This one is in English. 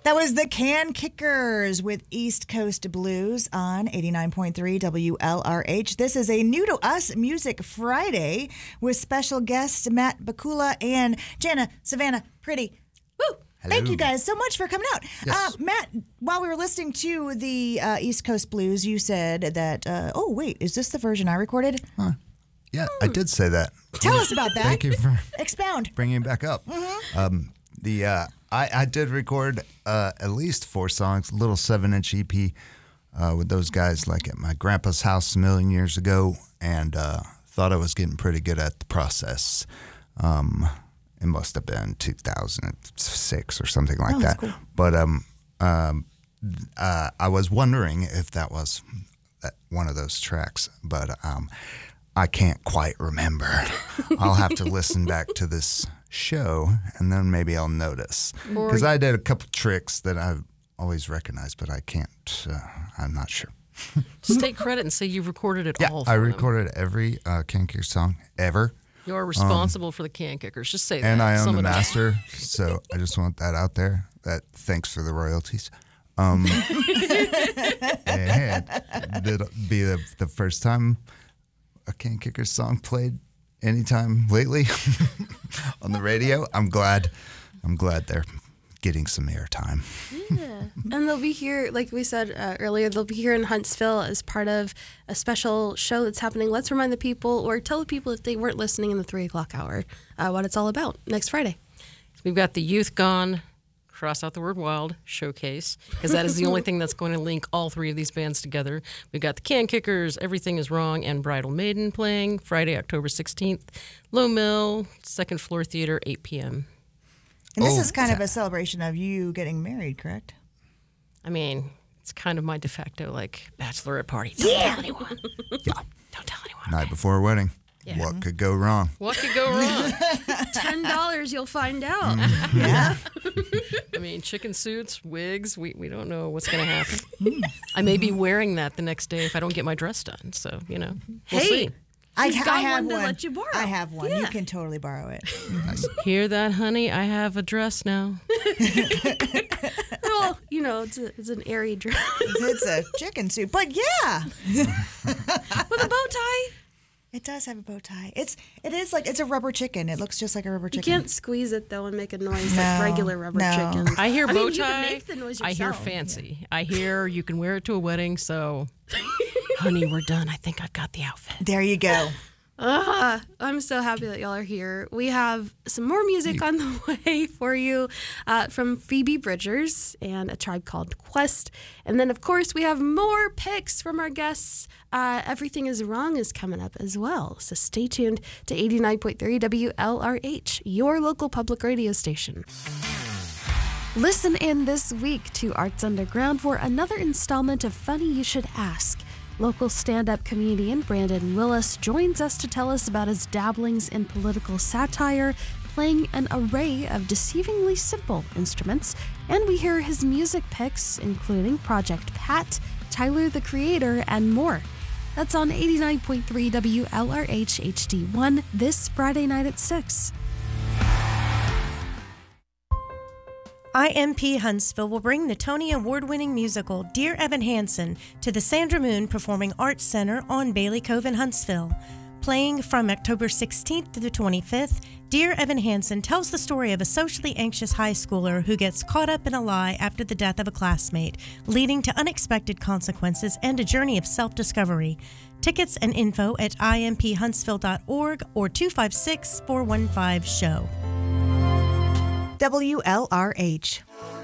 That was the Can Kickers with East Coast Blues on 89.3 WLRH. This is a new to us Music Friday with special guests Matt Bakula and Jana Savannah Pretty. Woo! Hello. Thank you guys so much for coming out. Yes. Matt, while we were listening to the East Coast Blues, you said that, oh, wait, is this the version I recorded? Huh. Yeah, I did say that. Tell us about that. Thank you for Expound. bringing it back up. Mm-hmm. I did record at least 4 songs, a little 7-inch EP with those guys like at my grandpa's house a million years ago, and thought I was getting pretty good at the process. It must have been 2006 or something like that. Cool. But I was wondering if that was one of those tracks, but I can't quite remember. I'll have to listen back to this show, and then maybe I'll notice. Because I did a couple tricks that I've always recognized, but I can't, I'm not sure. Just take credit and say you recorded it all. I recorded every Can Kicker song ever. You're responsible for the Can Kickers. Just say that. And I own the Sum it up. master, so I just want that out there. That thanks for the royalties. And it'll be the first time a Can Kicker song played anytime lately on the radio. I'm glad they're getting some airtime. Yeah. And they'll be here, like we said earlier, they'll be here in Huntsville as part of a special show that's happening. Let's remind the people, or tell the people if they weren't listening in the 3 o'clock hour, what it's all about next Friday. We've got the Youth Gone, cross out the word wild, showcase, because that is the only thing that's going to link all 3 of these bands together. We've got the Can Kickers, Everything Is Wrong, and Bridal Maiden playing Friday, October 16th. Low Mill, Second Floor Theater, 8 p.m. And this is kind of a celebration of you getting married, correct? I mean, it's kind of my de facto, bachelorette party. Don't tell anyone. Yeah. Don't tell anyone. Night before a wedding. Yeah. What could go wrong? What could go wrong? $10, you'll find out. Yeah. I mean, chicken suits, wigs, we don't know what's going to happen. I may be wearing that the next day if I don't get my dress done. So, we'll see. She's got have one to let you borrow. I have one. Yeah. You can totally borrow it. Hear that, honey? I have a dress now. Well, it's an airy dress. It's a chicken suit. But yeah. With a bow tie. It does have a bow tie. It's a rubber chicken. It looks just like a rubber You chicken. can't squeeze it, though, and make a noise like regular rubber chickens. I hear bow you can tie. make the noise I hear yourself. fancy. I hear you can wear it to a wedding. So, honey, we're done. I think I've got the outfit. There you go. I'm so happy that y'all are here. We have some more music on the way for you from Phoebe Bridgers and A Tribe Called Quest. And then, of course, we have more picks from our guests. Everything Is Wrong is coming up as well. So stay tuned to 89.3 WLRH, your local public radio station. Listen in this week to Arts Underground for another installment of Funny You Should Ask. Local stand-up comedian Brandon Willis joins us to tell us about his dabblings in political satire, playing an array of deceivingly simple instruments, and we hear his music picks, including Project Pat, Tyler the Creator, and more. That's on 89.3 WLRH HD1 this Friday night at 6. IMP Huntsville will bring the Tony Award-winning musical Dear Evan Hansen to the Sandra Moon Performing Arts Center on Bailey Cove in Huntsville. Playing from October 16th to the 25th, Dear Evan Hansen tells the story of a socially anxious high schooler who gets caught up in a lie after the death of a classmate, leading to unexpected consequences and a journey of self-discovery. Tickets and info at imphuntsville.org or 256-415-SHOW. WLRH.